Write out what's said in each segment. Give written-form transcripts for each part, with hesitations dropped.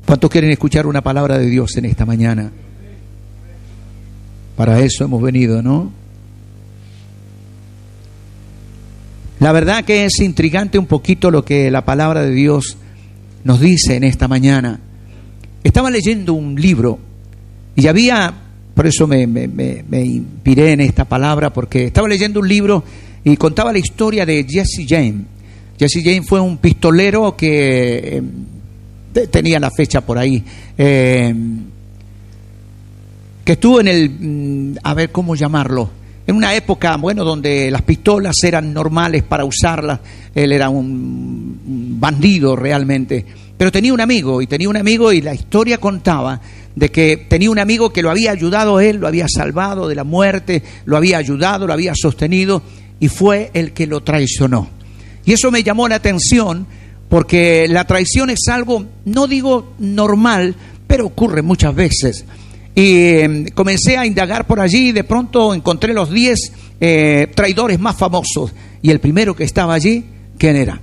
¿Cuántos quieren escuchar una palabra de Dios en esta mañana? Para eso hemos venido, ¿no? La verdad que es intrigante un poquito lo que la palabra de Dios nos dice en esta mañana. Estaba leyendo un libro y por eso me inspiré en esta palabra, porque estaba leyendo un libro y contaba la historia de Jesse James. Jesse James fue un pistolero que tenía la fecha por ahí, que estuvo en ¿cómo llamarlo? En una época, donde las pistolas eran normales para usarlas. Él era un bandido realmente, pero tenía un amigo y la historia contaba de que tenía un amigo que lo había ayudado a él, lo había salvado de la muerte, lo había ayudado, lo había sostenido, y fue el que lo traicionó. Y eso me llamó la atención, porque la traición es algo, no digo normal, pero ocurre muchas veces. Y comencé a indagar por allí y de pronto encontré los 10 traidores más famosos. Y el primero que estaba allí, ¿quién era?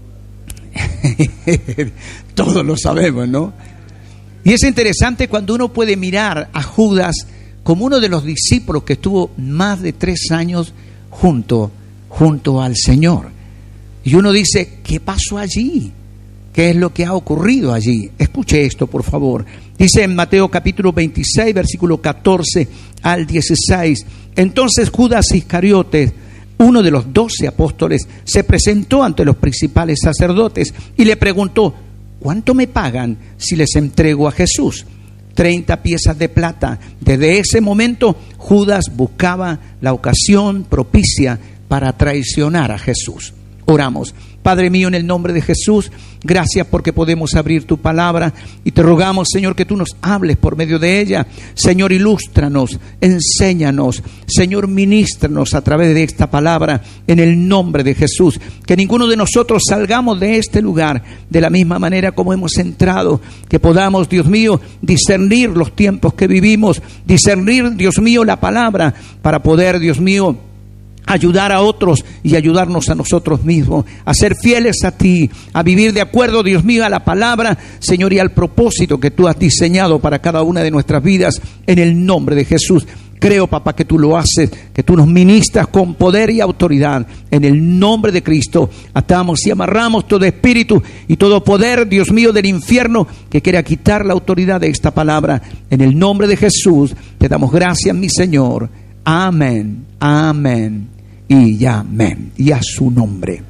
Todos lo sabemos, ¿no? Y es interesante cuando uno puede mirar a Judas como uno de los discípulos que estuvo más de 3 años junto al Señor. Y uno dice, ¿qué pasó allí? ¿Qué es lo que ha ocurrido allí? Escuche esto, por favor. Dice en Mateo capítulo 26, versículo 14 al 16. Entonces Judas Iscariote, uno de los 12 apóstoles, se presentó ante los principales sacerdotes y le preguntó, ¿cuánto me pagan si les entrego a Jesús? 30 piezas de plata. Desde ese momento Judas buscaba la ocasión propicia para traicionar a Jesús. Oramos. Padre mío, en el nombre de Jesús, gracias porque podemos abrir tu palabra y te rogamos, Señor, que tú nos hables por medio de ella. Señor, ilústranos, enséñanos, Señor, ministranos a través de esta palabra en el nombre de Jesús. Que ninguno de nosotros salgamos de este lugar de la misma manera como hemos entrado. Que podamos, Dios mío, discernir los tiempos que vivimos, discernir, Dios mío, la palabra para poder, Dios mío, ayudar a otros y ayudarnos a nosotros mismos, a ser fieles a ti, a vivir de acuerdo, Dios mío, a la palabra, Señor, y al propósito que tú has diseñado para cada una de nuestras vidas, en el nombre de Jesús. Creo, papá, que tú lo haces, que tú nos ministras con poder y autoridad. En el nombre de Cristo atamos y amarramos todo espíritu y todo poder, Dios mío, del infierno que quiera quitar la autoridad de esta palabra. En el nombre de Jesús te damos gracias, mi Señor. Amén, amén y amén. Y a su nombre.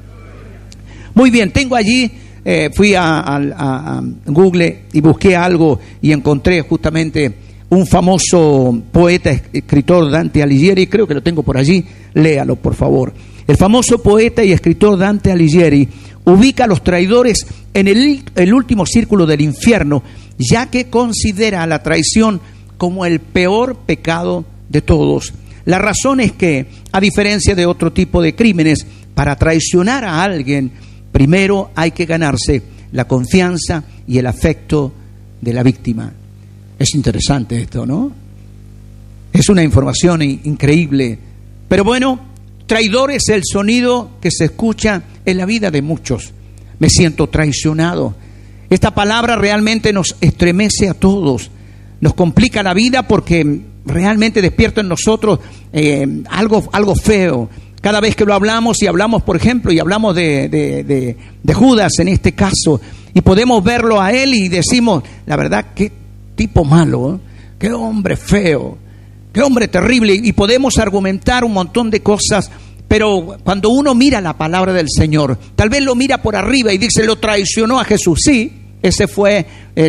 Muy bien, tengo allí, fui a Google y busqué algo y encontré justamente un famoso poeta, escritor, Dante Alighieri. Creo que lo tengo por allí, léalo por favor. El famoso poeta y escritor Dante Alighieri ubica a los traidores en el último círculo del infierno, ya que considera la traición como el peor pecado de todos. La razón es que, a diferencia de otro tipo de crímenes, para traicionar a alguien, primero hay que ganarse la confianza y el afecto de la víctima. Es interesante esto, ¿no? Es una información increíble. Pero bueno, traidor es el sonido que se escucha en la vida de muchos. Me siento traicionado. Esta palabra realmente nos estremece a todos. Nos complica la vida porque realmente despierta en nosotros algo feo. Cada vez que lo hablamos y hablamos, por ejemplo, y hablamos de Judas en este caso, y podemos verlo a él y decimos, la verdad, qué tipo malo, qué hombre feo, qué hombre terrible, y podemos argumentar un montón de cosas. Pero cuando uno mira la palabra del Señor, tal vez lo mira por arriba y dice, lo traicionó a Jesús. Sí, esa fue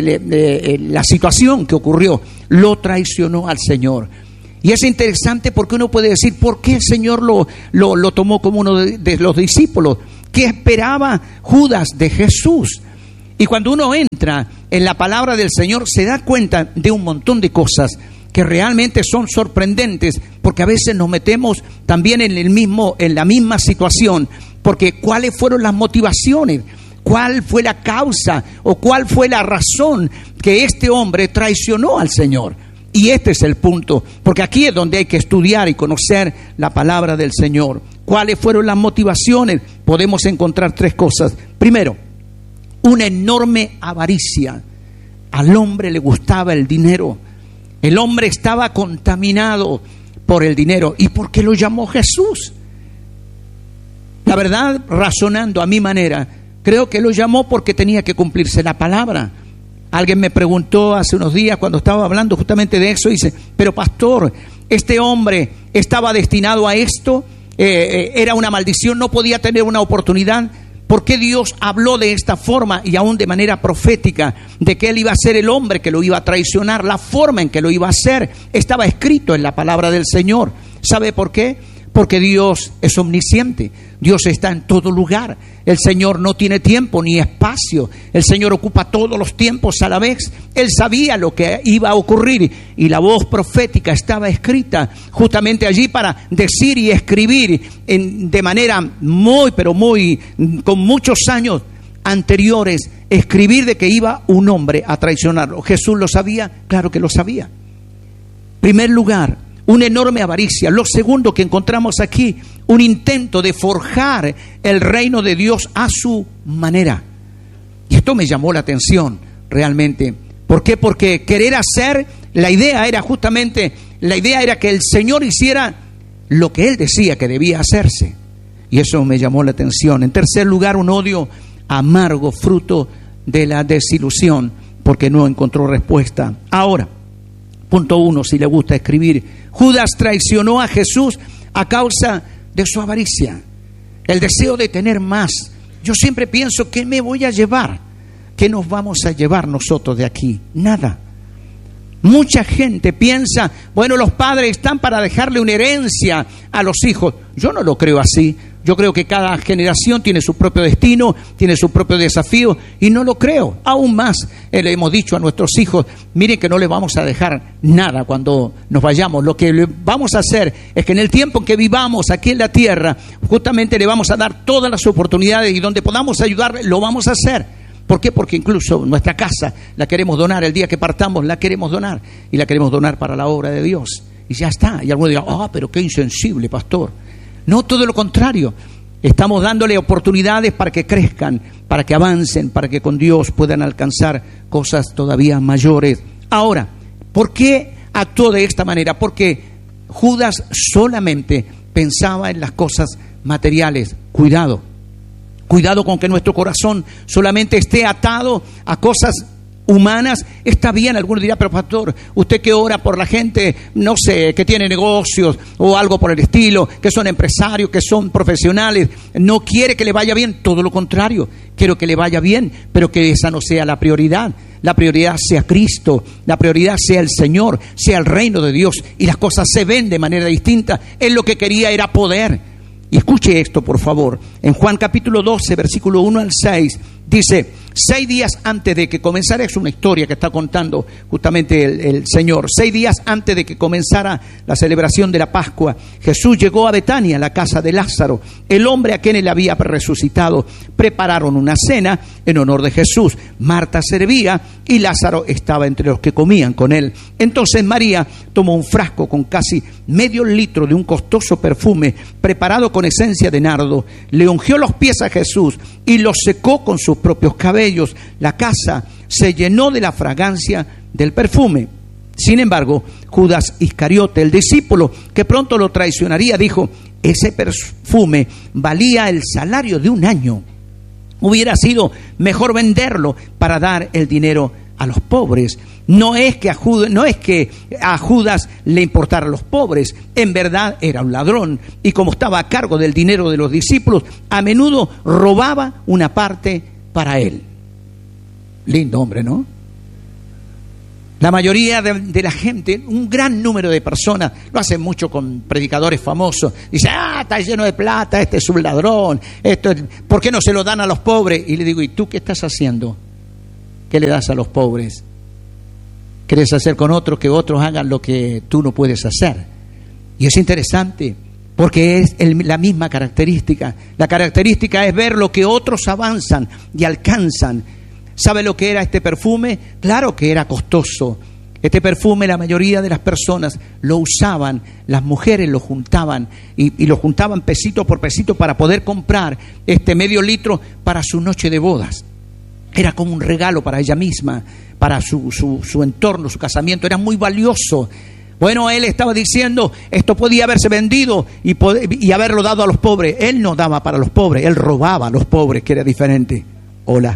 la situación que ocurrió. Lo traicionó al Señor. Y es interesante porque uno puede decir, ¿por qué el Señor lo tomó como uno de los discípulos? ¿Qué esperaba Judas de Jesús? Y cuando uno entra en la palabra del Señor, se da cuenta de un montón de cosas que realmente son sorprendentes, porque a veces nos metemos también en la misma situación, porque ¿cuáles fueron las motivaciones? ¿Cuál fue la causa o cuál fue la razón que este hombre traicionó al Señor? Y este es el punto, porque aquí es donde hay que estudiar y conocer la palabra del Señor. ¿Cuáles fueron las motivaciones? Podemos encontrar 3 cosas. Primero, una enorme avaricia. Al hombre le gustaba el dinero. El hombre estaba contaminado por el dinero. ¿Y por qué lo llamó Jesús? La verdad, razonando a mi manera, creo que lo llamó porque tenía que cumplirse la palabra. Alguien me preguntó hace unos días cuando estaba hablando justamente de eso, dice, pero pastor, este hombre estaba destinado a esto, era una maldición, no podía tener una oportunidad. ¿Por qué Dios habló de esta forma y aún de manera profética de que él iba a ser el hombre que lo iba a traicionar? La forma en que lo iba a hacer estaba escrito en la palabra del Señor. ¿Sabe por qué? Porque Dios es omnisciente. Dios está en todo lugar. El Señor no tiene tiempo ni espacio. El Señor ocupa todos los tiempos a la vez. Él sabía lo que iba a ocurrir y la voz profética estaba escrita justamente allí para decir y escribir de manera con muchos años anteriores, escribir de que iba un hombre a traicionarlo. ¿Jesús lo sabía? Claro que lo sabía. En primer lugar, una enorme avaricia. Lo segundo que encontramos aquí, un intento de forjar el reino de Dios a su manera. Y esto me llamó la atención realmente. ¿Por qué? Porque querer hacer, la idea era que el Señor hiciera lo que Él decía que debía hacerse. Y eso me llamó la atención. En tercer lugar, un odio amargo, fruto de la desilusión, porque no encontró respuesta. Ahora, punto 1, si le gusta escribir, Judas traicionó a Jesús a causa de su avaricia, el deseo de tener más. Yo siempre pienso, ¿qué me voy a llevar? ¿Qué nos vamos a llevar nosotros de aquí? Nada. Mucha gente piensa, bueno, los padres están para dejarle una herencia a los hijos. Yo no lo creo así. Yo creo que cada generación tiene su propio destino, tiene su propio desafío, y no lo creo. Aún más, le hemos dicho a nuestros hijos, miren que no les vamos a dejar nada cuando nos vayamos. Lo que le vamos a hacer es que en el tiempo en que vivamos aquí en la tierra, justamente le vamos a dar todas las oportunidades, y donde podamos ayudarle, lo vamos a hacer. ¿Por qué? Porque incluso nuestra casa la queremos donar, el día que partamos la queremos donar, y la queremos donar para la obra de Dios. Y ya está. Y alguno dirá, pero qué insensible, pastor. No, todo lo contrario. Estamos dándole oportunidades para que crezcan, para que avancen, para que con Dios puedan alcanzar cosas todavía mayores. Ahora, ¿por qué actuó de esta manera? Porque Judas solamente pensaba en las cosas materiales. Cuidado con que nuestro corazón solamente esté atado a cosas humanas. Está bien, algunos dirán, pero pastor, usted que ora por la gente, no sé, que tiene negocios o algo por el estilo, que son empresarios, que son profesionales, no quiere que le vaya bien. Todo lo contrario, quiero que le vaya bien, pero que esa no sea la prioridad. La prioridad sea Cristo, la prioridad sea el Señor, sea el reino de Dios, y las cosas se ven de manera distinta. Él lo que quería era poder. Y escuche esto, por favor. En Juan capítulo 12, versículo 1 al 6, dice, 6 días antes de que comenzara, es una historia que está contando justamente el Señor, 6 días antes de que comenzara la celebración de la Pascua, Jesús llegó a Betania, la casa de Lázaro, el hombre a quien él había resucitado. Prepararon una cena en honor de Jesús. Marta servía y Lázaro estaba entre los que comían con él. Entonces María tomó un frasco con casi medio litro de un costoso perfume preparado con esencia de nardo, le ungió los pies a Jesús y los secó con sus propios cabellos. La casa se llenó de la fragancia del perfume. Sin embargo, Judas Iscariote, el discípulo que pronto lo traicionaría, dijo, ese perfume valía el salario de un año. Hubiera sido mejor venderlo para dar el dinero a los pobres. No es que a Judas le importaran los pobres. En verdad era un ladrón, y como estaba a cargo del dinero de los discípulos, a menudo robaba una parte para él. Lindo hombre, ¿no? La mayoría de la gente, un gran número de personas, lo hacen mucho con predicadores famosos. Dice, está lleno de plata, este es un ladrón, ¿por qué no se lo dan a los pobres? Y le digo, ¿y tú qué estás haciendo? ¿Qué le das a los pobres? ¿Quieres hacer con otros que otros hagan lo que tú no puedes hacer? Y es interesante, porque es la misma característica. La característica es ver lo que otros avanzan y alcanzan. ¿Sabe lo que era este perfume? Claro que era costoso. Este perfume la mayoría de las personas lo usaban, las mujeres lo juntaban y lo juntaban pesito por pesito para poder comprar este medio litro para su noche de bodas. Era como un regalo para ella misma, para su entorno, su casamiento. Era muy valioso. Bueno, él estaba diciendo, esto podía haberse vendido y haberlo dado a los pobres. Él no daba para los pobres, él robaba a los pobres, que era diferente. Hola.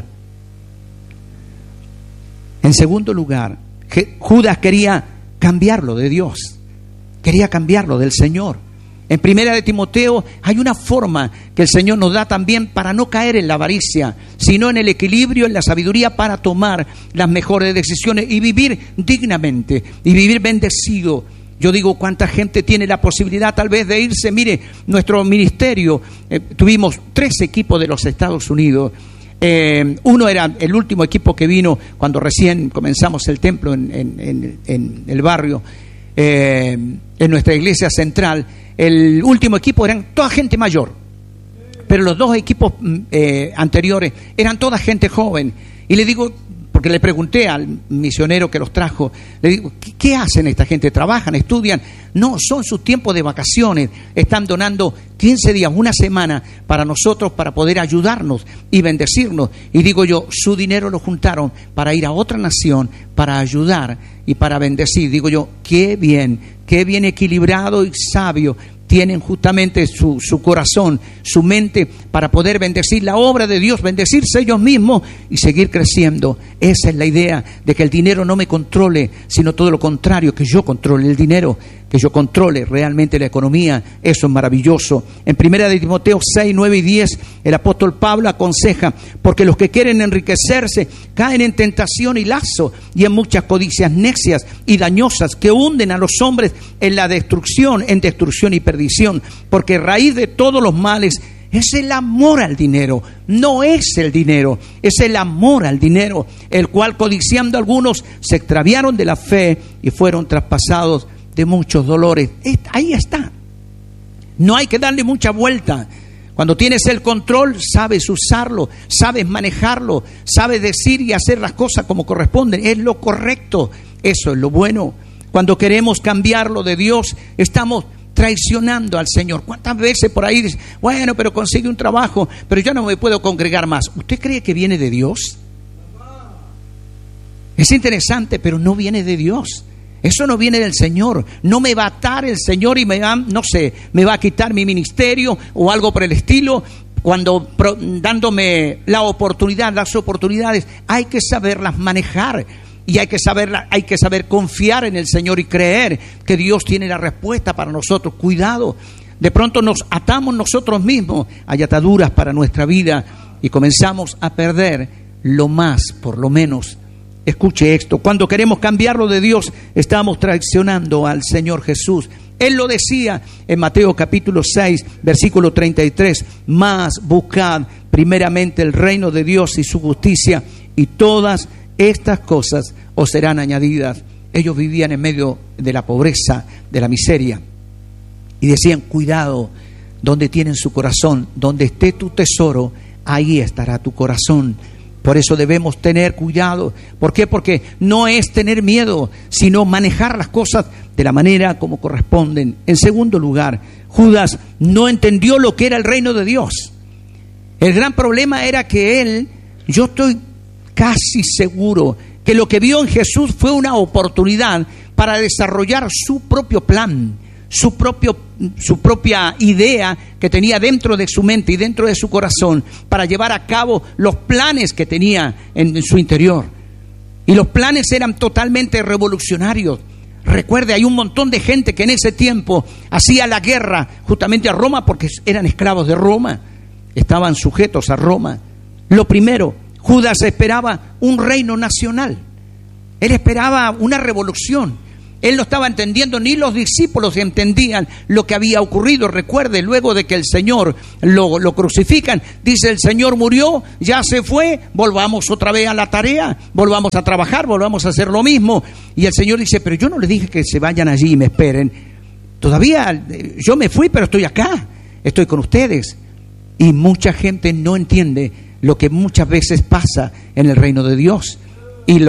En segundo lugar, Judas quería cambiarlo de Dios, quería cambiarlo del Señor. En Primera de Timoteo hay una forma que el Señor nos da también para no caer en la avaricia, sino en el equilibrio, en la sabiduría para tomar las mejores decisiones y vivir dignamente y vivir bendecido. Yo digo, ¿cuánta gente tiene la posibilidad tal vez de irse? Mire, nuestro ministerio, tuvimos 3 equipos de los Estados Unidos. Uno era el último equipo que vino cuando recién comenzamos el templo en el barrio, en nuestra iglesia central. El último equipo eran toda gente mayor, pero los 2 equipos anteriores eran toda gente joven. Y le digo, porque le pregunté al misionero que los trajo, le digo, ¿qué hacen esta gente? ¿Trabajan? ¿Estudian? No, son su tiempo de vacaciones. Están donando 15 días, una semana para nosotros, para poder ayudarnos y bendecirnos. Y digo yo, su dinero lo juntaron para ir a otra nación, para ayudar y para bendecir. Digo yo, qué bien equilibrado y sabio tienen justamente su corazón, su mente para poder bendecir la obra de Dios, bendecirse ellos mismos y seguir creciendo. Esa es la idea, de que el dinero no me controle, sino todo lo contrario, que yo controle el dinero, que yo controle realmente la economía. Eso es maravilloso. En Primera de Timoteo 6, 9 y 10, el apóstol Pablo aconseja, porque los que quieren enriquecerse caen en tentación y lazo y en muchas codicias necias y dañosas que hunden a los hombres en la destrucción, y perdición, porque raíz de todos los males es el amor al dinero. No es el dinero, es el amor al dinero, el cual codiciando algunos se extraviaron de la fe y fueron traspasados de muchos dolores. Ahí está. No hay que darle mucha vuelta. Cuando tienes el control, sabes usarlo, sabes manejarlo, sabes decir y hacer las cosas como corresponden. Es lo correcto. Eso es lo bueno. Cuando queremos cambiarlo de Dios, estamos traicionando al Señor. ¿Cuántas veces por ahí dice, bueno, pero consigue un trabajo, pero yo no me puedo congregar más? ¿Usted cree que viene de Dios? Es interesante, pero no viene de Dios. Eso no viene del Señor. No me va a atar el Señor y me va a quitar mi ministerio o algo por el estilo. Cuando dándome las oportunidades, hay que saberlas manejar. Y hay que saber confiar en el Señor y creer que Dios tiene la respuesta para nosotros. Cuidado, de pronto nos atamos nosotros mismos. Hay ataduras para nuestra vida y comenzamos a perder lo más, por lo menos. Escuche esto, cuando queremos cambiarlo de Dios, estamos traicionando al Señor Jesús. Él lo decía en Mateo capítulo 6, versículo 33, mas buscad primeramente el reino de Dios y su justicia, y todas estas cosas os serán añadidas. Ellos vivían en medio de la pobreza, de la miseria, y decían, cuidado, donde tienen su corazón, donde esté tu tesoro, ahí estará tu corazón. Por eso debemos tener cuidado. ¿Por qué? Porque no es tener miedo, sino manejar las cosas de la manera como corresponden. En segundo lugar, Judas no entendió lo que era el reino de Dios. El gran problema era que yo estoy casi seguro que lo que vio en Jesús fue una oportunidad para desarrollar su propio plan, su propia idea que tenía dentro de su mente y dentro de su corazón, para llevar a cabo los planes que tenía en su interior. Y los planes eran totalmente revolucionarios. Recuerde, hay un montón de gente que en ese tiempo hacía la guerra justamente a Roma porque eran esclavos de Roma, estaban sujetos a Roma. Lo primero, Judas esperaba un reino nacional. Él esperaba una revolución. Él no estaba entendiendo, ni los discípulos entendían lo que había ocurrido. Recuerde, luego de que el Señor lo crucifican, dice, el Señor murió, ya se fue, volvamos otra vez a la tarea, volvamos a trabajar, volvamos a hacer lo mismo. Y el Señor dice, pero yo no les dije que se vayan allí y me esperen. Todavía yo me fui, pero estoy acá, estoy con ustedes. Y mucha gente no entiende lo que muchas veces pasa en el reino de Dios. Y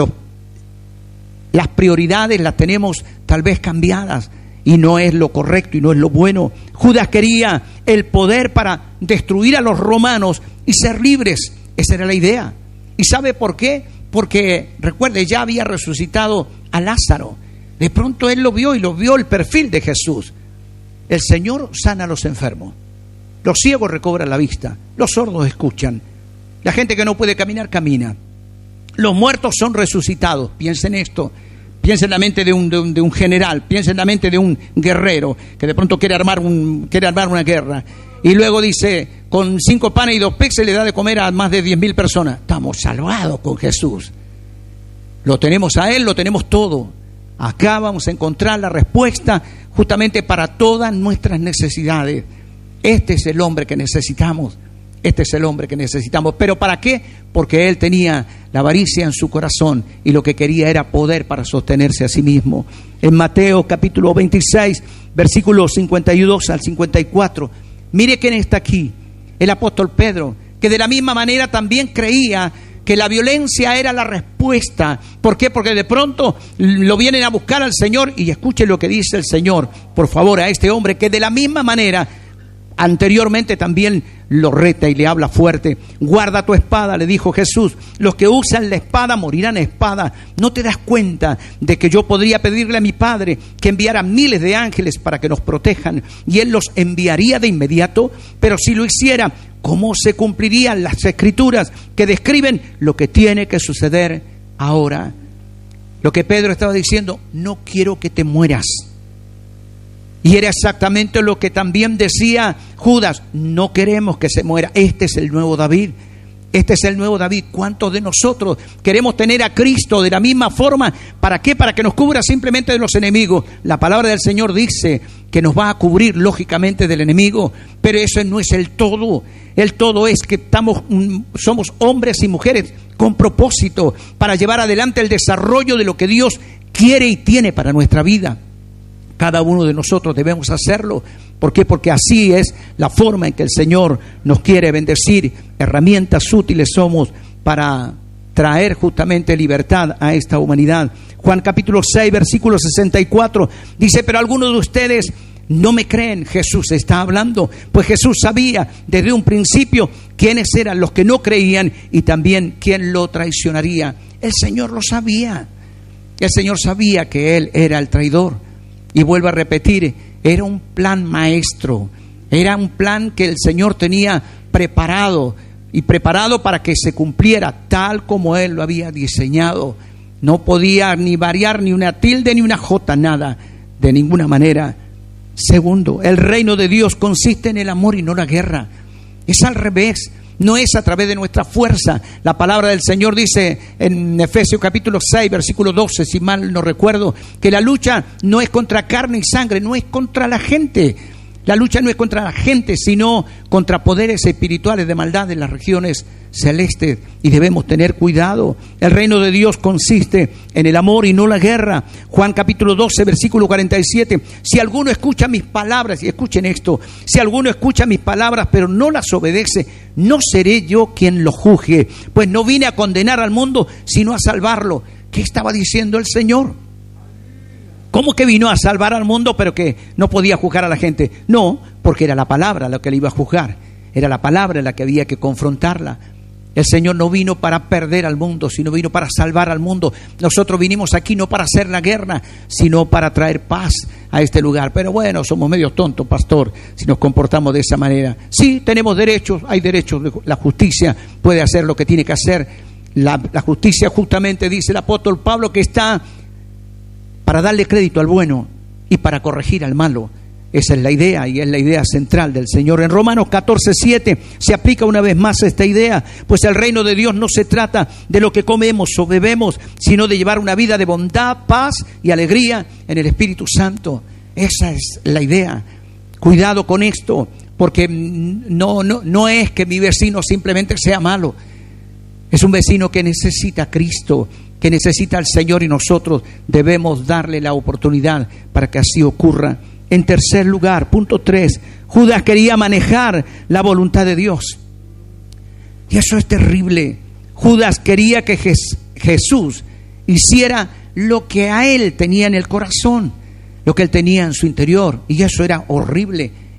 las prioridades las tenemos tal vez cambiadas y no es lo correcto y no es lo bueno. Judas quería el poder para destruir a los romanos y ser libres. Esa era la idea. ¿Y sabe por qué? Porque, recuerde, ya había resucitado a Lázaro. De pronto él lo vio y lo vio el perfil de Jesús. El Señor sana a los enfermos. Los ciegos recobran la vista. Los sordos escuchan. La gente que no puede caminar, camina. Los muertos son resucitados. Piensen esto. Piensen en la mente de un general. Piensen en la mente de un guerrero que de pronto quiere armar una guerra. Y luego dice, con 5 panes y 2 peces le da de comer a más de 10.000 personas. Estamos salvados con Jesús. Lo tenemos a Él, lo tenemos todo. Acá vamos a encontrar la respuesta justamente para todas nuestras necesidades. Este es el hombre que necesitamos. Este es el hombre que necesitamos. ¿Pero para qué? Porque él tenía la avaricia en su corazón y lo que quería era poder para sostenerse a sí mismo. En Mateo capítulo 26, versículos 52 al 54, mire quién está aquí. El apóstol Pedro, que de la misma manera también creía que la violencia era la respuesta. ¿Por qué? Porque de pronto lo vienen a buscar al Señor y escuche lo que dice el Señor, por favor, a este hombre que de la misma manera anteriormente también lo reta y le habla fuerte. Guarda tu espada, le dijo Jesús. Los que usan la espada morirán a espada. ¿No te das cuenta de que yo podría pedirle a mi Padre que enviara miles de ángeles para que nos protejan y Él los enviaría de inmediato? Pero si lo hiciera, ¿cómo se cumplirían las escrituras que describen lo que tiene que suceder ahora? Lo que Pedro estaba diciendo, no quiero que te mueras. Y era exactamente lo que también decía Judas, no queremos que se muera. Este es el nuevo David. Este es el nuevo David. ¿Cuántos de nosotros queremos tener a Cristo de la misma forma? ¿Para qué? Para que nos cubra simplemente de los enemigos. La palabra del Señor dice que nos va a cubrir lógicamente del enemigo, pero eso no es el todo. El todo es que somos hombres y mujeres con propósito para llevar adelante el desarrollo de lo que Dios quiere y tiene para nuestra vida. Cada uno de nosotros debemos hacerlo. ¿Por qué? Porque así es la forma en que el Señor nos quiere bendecir. Herramientas útiles somos para traer justamente libertad a esta humanidad. Juan capítulo 6, versículo 64 dice, pero algunos de ustedes no me creen. Jesús está hablando, pues Jesús sabía desde un principio quiénes eran los que no creían y también quién lo traicionaría. El Señor lo sabía. El Señor sabía que Él era el traidor. Y vuelvo a repetir, era un plan maestro, era un plan que el Señor tenía preparado para que se cumpliera tal como Él lo había diseñado. No podía ni variar ni una tilde ni una jota, nada, de ninguna manera. Segundo, el reino de Dios consiste en el amor y no la guerra. Es al revés. No es a través de nuestra fuerza. La palabra del Señor dice en Efesios capítulo 6, versículo 12, si mal no recuerdo, que la lucha no es contra carne y sangre, no es contra la gente. La lucha no es contra la gente, sino contra poderes espirituales de maldad en las regiones celestes. Y debemos tener cuidado. El reino de Dios consiste en el amor y no la guerra. Juan capítulo 12, versículo 47. Si alguno escucha mis palabras, y escuchen esto, si alguno escucha mis palabras pero no las obedece, no seré yo quien lo juzgue, pues no vine a condenar al mundo, sino a salvarlo. ¿Qué estaba diciendo el Señor? ¿Cómo que vino a salvar al mundo pero que no podía juzgar a la gente? No, porque era la palabra la que le iba a juzgar. Era la palabra la que había que confrontarla. El Señor no vino para perder al mundo, sino vino para salvar al mundo. Nosotros vinimos aquí no para hacer la guerra, sino para traer paz a este lugar. Pero bueno, somos medios tontos, pastor, si nos comportamos de esa manera. Sí, tenemos derechos, hay derechos. La justicia puede hacer lo que tiene que hacer. La justicia, justamente dice el apóstol Pablo, que está para darle crédito al bueno y para corregir al malo. Esa es la idea y es la idea central del Señor. En Romanos 14:7 se aplica una vez más esta idea, pues el reino de Dios no se trata de lo que comemos o bebemos, sino de llevar una vida de bondad, paz y alegría en el Espíritu Santo. Esa es la idea. Cuidado con esto, porque no es que mi vecino simplemente sea malo. Es un vecino que necesita a Cristo, que necesita al Señor, y nosotros debemos darle la oportunidad para que así ocurra. En tercer lugar, punto 3, Judas quería manejar la voluntad de Dios. Y eso es terrible. Judas quería que Jesús hiciera lo que a él tenía en el corazón, lo que él tenía en su interior. Y eso era horrible.